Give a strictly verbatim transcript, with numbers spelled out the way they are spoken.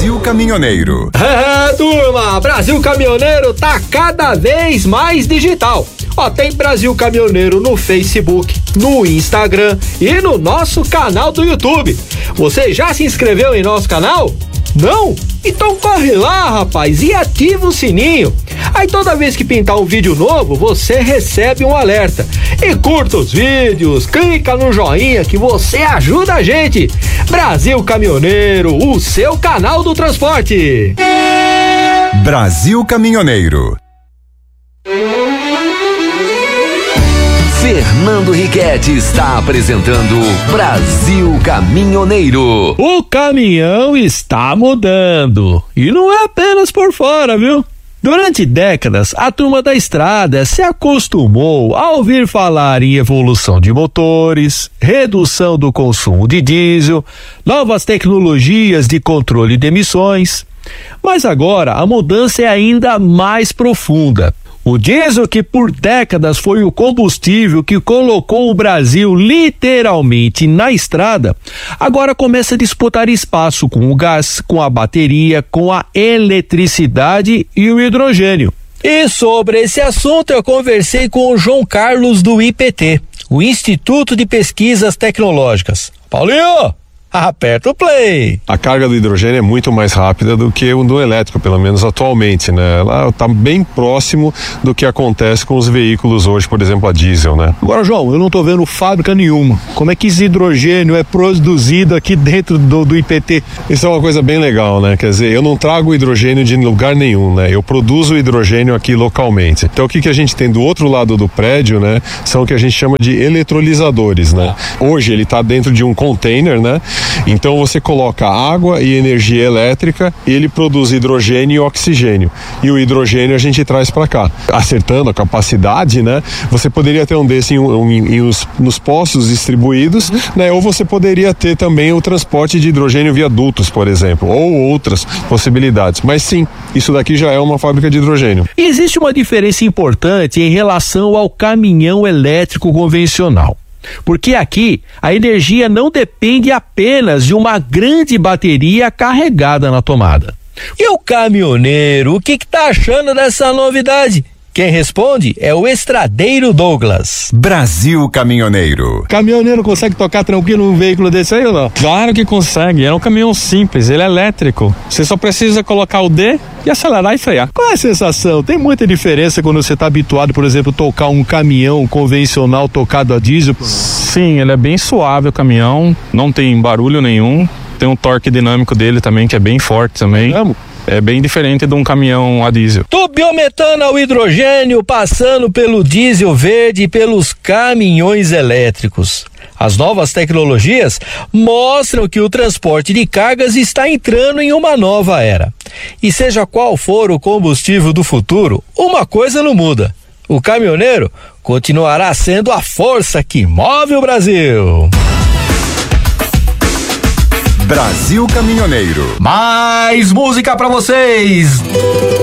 Brasil Caminhoneiro. É, turma, Brasil Caminhoneiro tá cada vez mais digital. Ó, tem Brasil Caminhoneiro no Facebook, no Instagram e no nosso canal do YouTube. Você já se inscreveu em nosso canal? Não? Então corre lá, rapaz, e ativa o sininho. Aí toda vez que pintar um vídeo novo, você recebe um alerta. E curta os vídeos, clica no joinha que você ajuda a gente. Brasil Caminhoneiro, o seu canal do transporte. Brasil Caminhoneiro. Fernando Riquetti está apresentando Brasil Caminhoneiro. O caminhão está mudando. E não é apenas por fora, viu? Durante décadas, a turma da estrada se acostumou a ouvir falar em evolução de motores, redução do consumo de diesel, novas tecnologias de controle de emissões. Mas agora a mudança é ainda mais profunda. O diesel, que por décadas foi o combustível que colocou o Brasil literalmente na estrada, agora começa a disputar espaço com o gás, com a bateria, com a eletricidade e o hidrogênio. E sobre esse assunto eu conversei com o João Carlos do I P T, o Instituto de Pesquisas Tecnológicas. Paulinho! Aperta o play. A carga do hidrogênio é muito mais rápida do que o do elétrico, pelo menos atualmente, né? Ela está bem próximo do que acontece com os veículos hoje, por exemplo, a diesel, né? Agora, João, eu não estou vendo fábrica nenhuma. Como é que esse hidrogênio é produzido aqui dentro do, do I P T? Isso é uma coisa bem legal, né? Quer dizer, eu não trago hidrogênio de lugar nenhum, né? Eu produzo hidrogênio aqui localmente. Então, o que que a gente tem do outro lado do prédio, né? São o que a gente chama de eletrolisadores, né? Hoje ele está dentro de um container, né? Então você coloca água e energia elétrica e ele produz hidrogênio e oxigênio. E o hidrogênio a gente traz para cá. Acertando a capacidade, né? Você poderia ter um desse em, em, em os, nos postos distribuídos, uhum. né? Ou você poderia ter também o transporte de hidrogênio via dutos, por exemplo, ou outras possibilidades. Mas sim, isso daqui já é uma fábrica de hidrogênio. E existe uma diferença importante em relação ao caminhão elétrico convencional. Porque aqui a energia não depende apenas de uma grande bateria carregada na tomada. E o caminhoneiro, o que que tá achando dessa novidade? Quem responde é o estradeiro Douglas. Brasil Caminhoneiro. Caminhoneiro consegue tocar tranquilo um veículo desse aí ou não? Claro que consegue, é um caminhão simples, ele é elétrico. Você só precisa colocar o D e acelerar e frear. Qual é a sensação? Tem muita diferença quando você está habituado, por exemplo, a tocar um caminhão convencional tocado a diesel? Sim, ele é bem suave o caminhão, não tem barulho nenhum. Tem um torque dinâmico dele também, que é bem forte também. Vamos. É bem diferente de um caminhão a diesel. Do biometano ao hidrogênio, passando pelo diesel verde e pelos caminhões elétricos. As novas tecnologias mostram que o transporte de cargas está entrando em uma nova era. E seja qual for o combustível do futuro, uma coisa não muda. O caminhoneiro continuará sendo a força que move o Brasil. Brasil Caminhoneiro. Mais música pra vocês.